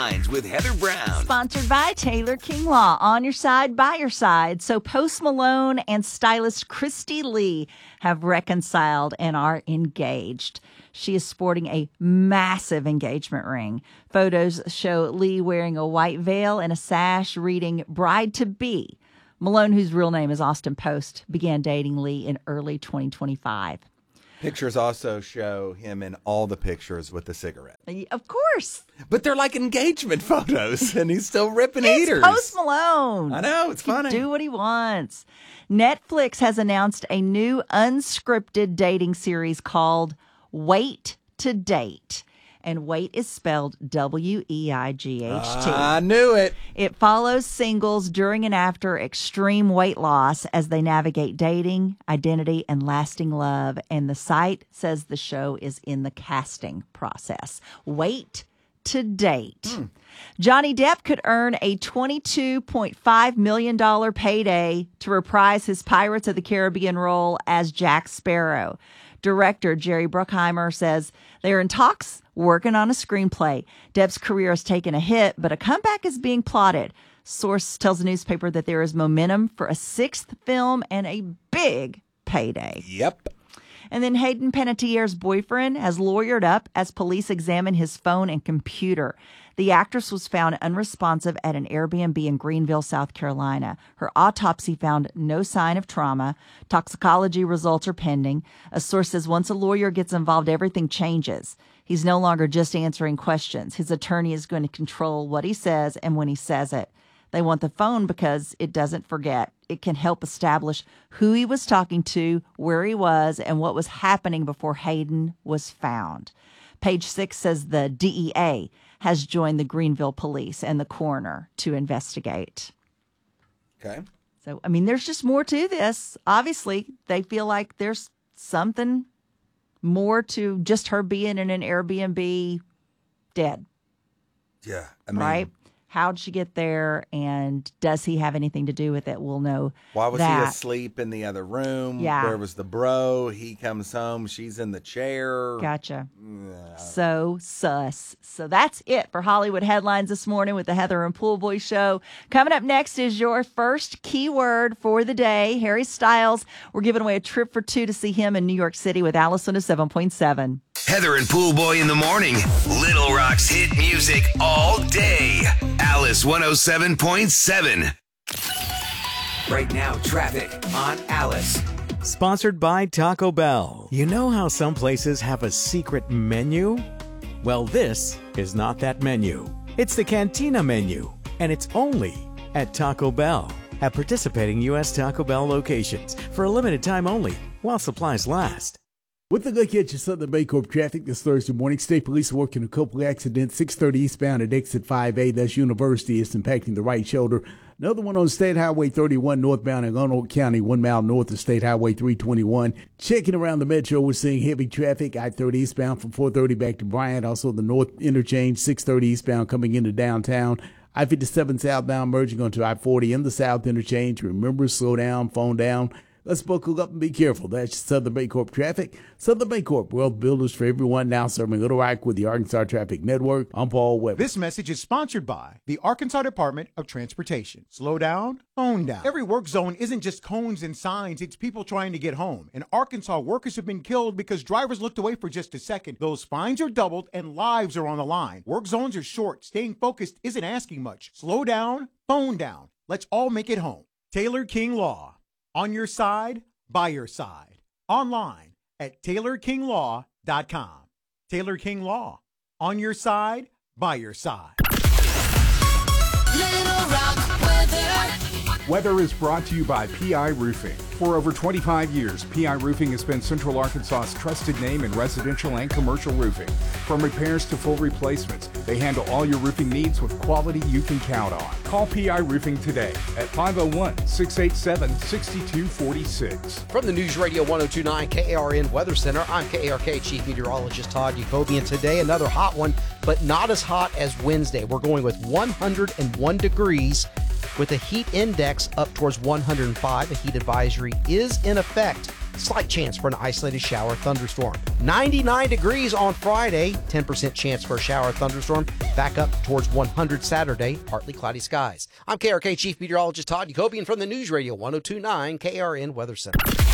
with Heather Brown. Sponsored by Taylor King Law. On your side, by your side. So Post Malone and stylist Christy Lee have reconciled and are engaged. She is sporting a massive engagement ring. Photos show Lee wearing a white veil and a sash reading bride-to-be. Malone, whose real name is Austin Post, began dating Lee in early 2025. Pictures also show him in all the pictures with the cigarette. Of course. But they're like engagement photos, and he's still ripping It's heaters. Post Malone. I know, it's funny. He can do what he wants. Netflix has announced a new unscripted dating series called Wait to Date. And Wait is spelled Weight. I knew it. It follows singles during and after extreme weight loss as they navigate dating, identity, and lasting love. And the site says the show is in the casting process. Wait to Date. Johnny Depp could earn a $22.5 million payday to reprise his Pirates of the Caribbean role as Jack Sparrow. Director Jerry Bruckheimer says they are in talks working on a screenplay. Depp's career has taken a hit, but a comeback is being plotted. Source tells the newspaper that there is momentum for a sixth film and a big payday. Yep. And then Hayden Panettiere's boyfriend has lawyered up as police examine his phone and computer. The actress was found unresponsive at an Airbnb in Greenville, South Carolina. Her autopsy found no sign of trauma. Toxicology results are pending. A source says once a lawyer gets involved, everything changes. He's no longer just answering questions. His attorney is going to control what he says and when he says it. They want the phone because it doesn't forget. It can help establish who he was talking to, where he was, and what was happening before Hayden was found. Page 6 says the DEA has joined the Greenville police and the coroner to investigate. Okay. So, I mean, there's just more to this. Obviously, they feel like there's something more to just her being in an Airbnb dead. Yeah. I mean, right? How'd she get there, and does he have anything to do with it? We'll know. Why was that. he asleep in the other room? Yeah. Where was the bro? He comes home. She's in the chair. Gotcha. So sus. So that's it for Hollywood Headlines this morning with the Heather and Pool Boy Show. Coming up next is your first keyword for the day. Harry Styles. We're giving away a trip for two to see him in New York City with Alice on a 7.7. Heather and Pool Boy in the morning. Little Rock's hit music all day. Alice 107.7. Right now, traffic on Alice. Sponsored by Taco Bell. You know how some places have a secret menu? Well, this is not that menu. It's the Cantina menu, and it's only at Taco Bell. At participating U.S. Taco Bell locations for a limited time only while supplies last. With a look at your Southern Baycorp traffic this Thursday morning, State Police working a couple accidents. 630 eastbound at exit 5A, that's University, is impacting the right shoulder. Another one on State Highway 31 northbound in Arnold County, 1 mile north of State Highway 321. Checking around the metro, we're seeing heavy traffic. I-30 eastbound from 430 back to Bryant. Also the north interchange, 630 eastbound coming into downtown. I-57 southbound merging onto I-40 in the south interchange. Remember, slow down, phone down. Let's buckle up and be careful. That's Southern Baycorp traffic. Southern Baycorp, world builders for everyone, now serving Little Rock with the Arkansas Traffic Network. I'm Paul Weber. This message is sponsored by the Arkansas Department of Transportation. Slow down, phone down. Every work zone isn't just cones and signs. It's people trying to get home. In Arkansas, workers have been killed because drivers looked away for just a second. Those fines are doubled and lives are on the line. Work zones are short. Staying focused isn't asking much. Slow down, phone down. Let's all make it home. Taylor King Law. On your side, by your side. Online at TaylorKingLaw.com. Taylor King Law. On your side, by your side. Little Rock weather. Weather is brought to you by PI Roofing. For over 25 years, PI Roofing has been Central Arkansas's trusted name in residential and commercial roofing. From repairs to full replacements, they handle all your roofing needs with quality you can count on. Call PI Roofing today at 501-687-6246. From the News Radio 102.9 KARN Weather Center, I'm KARK Chief Meteorologist Todd Jacobian. Today, another hot one, but not as hot as Wednesday. We're going with 101 degrees with a heat index up towards 105. A heat advisory is in effect Slight chance for an isolated shower thunderstorm. 99 degrees on Friday. 10% chance for a shower thunderstorm. Back up towards 100 Saturday. Partly cloudy skies. I'm KRK Chief Meteorologist Todd Jacobian from the News Radio 102.9 KRN Weather Center.